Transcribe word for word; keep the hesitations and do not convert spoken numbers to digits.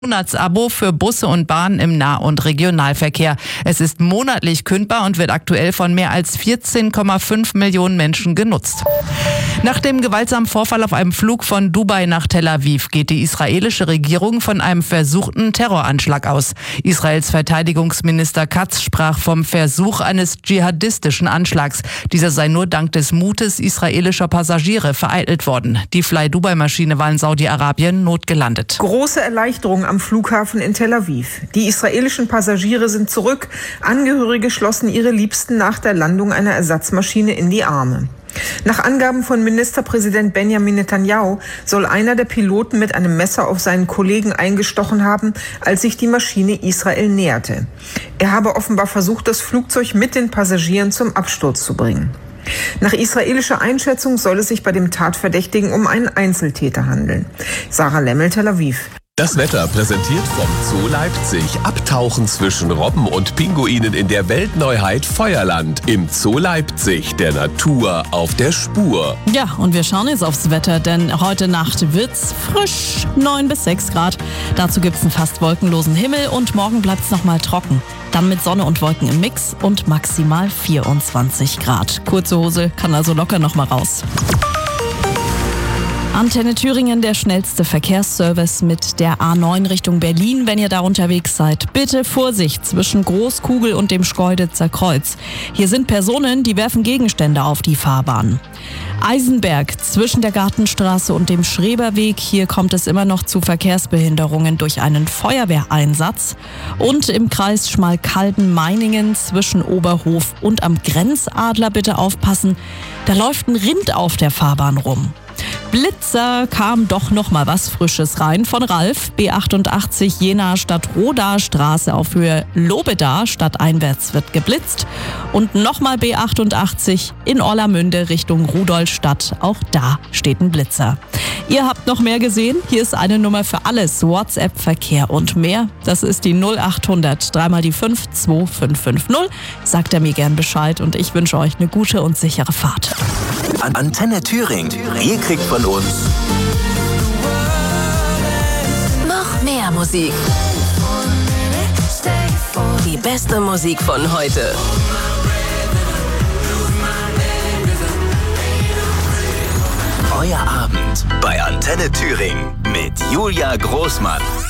Monatsabo für Busse und Bahnen im Nah- und Regionalverkehr. Es ist monatlich kündbar und wird aktuell von mehr als vierzehn Komma fünf Millionen Menschen genutzt. Nach dem gewaltsamen Vorfall auf einem Flug von Dubai nach Tel Aviv geht die israelische Regierung von einem versuchten Terroranschlag aus. Israels Verteidigungsminister Katz sprach vom Versuch eines dschihadistischen Anschlags. Dieser sei nur dank des Mutes israelischer Passagiere vereitelt worden. Die Fly-Dubai-Maschine war in Saudi-Arabien notgelandet. Große Erleichterung am Flughafen in Tel Aviv. Die israelischen Passagiere sind zurück. Angehörige schlossen ihre Liebsten nach der Landung einer Ersatzmaschine in die Arme. Nach Angaben von Ministerpräsident Benjamin Netanyahu soll einer der Piloten mit einem Messer auf seinen Kollegen eingestochen haben, als sich die Maschine Israel näherte. Er habe offenbar versucht, das Flugzeug mit den Passagieren zum Absturz zu bringen. Nach israelischer Einschätzung soll es sich bei dem Tatverdächtigen um einen Einzeltäter handeln. Sarah Lemmel, Tel Aviv. Das Wetter präsentiert vom Zoo Leipzig. Abtauchen zwischen Robben und Pinguinen in der Weltneuheit Feuerland. Im Zoo Leipzig, der Natur auf der Spur. Ja, und wir schauen jetzt aufs Wetter, denn heute Nacht wird's frisch, neun bis sechs Grad. Dazu gibt's einen fast wolkenlosen Himmel und morgen bleibt's nochmal trocken. Dann mit Sonne und Wolken im Mix und maximal vierundzwanzig Grad. Kurze Hose kann also locker nochmal raus. Antenne Thüringen, der schnellste Verkehrsservice mit der A neun Richtung Berlin. Wenn ihr da unterwegs seid, bitte Vorsicht zwischen Großkugel und dem Schkeuditzer Kreuz. Hier sind Personen, die werfen Gegenstände auf die Fahrbahn. Eisenberg zwischen der Gartenstraße und dem Schreberweg. Hier kommt es immer noch zu Verkehrsbehinderungen durch einen Feuerwehreinsatz. Und im Kreis Schmalkalden-Meiningen zwischen Oberhof und am Grenzadler bitte aufpassen. Da läuft ein Rind auf der Fahrbahn rum. Blitzer, kam doch noch mal was Frisches rein von Ralf. B achtundachtzig Jena Stadt Roda Straße auf Höhe Lobeda stadteinwärts wird geblitzt. Und nochmal B achtundachtzig in Orlamünde Richtung Rudolstadt. Auch da steht ein Blitzer. Ihr habt noch mehr gesehen? Hier ist eine Nummer für alles. WhatsApp, Verkehr und mehr. Das ist die null achthundert, dreimal die fünf, zwei fünf fünf null. Sagt er mir gern Bescheid und ich wünsche euch eine gute und sichere Fahrt. Antenne Thüringen. Ihr kriegt von uns noch mehr Musik. Die beste Musik von heute. Euer Abend bei Antenne Thüringen mit Julia Großmann.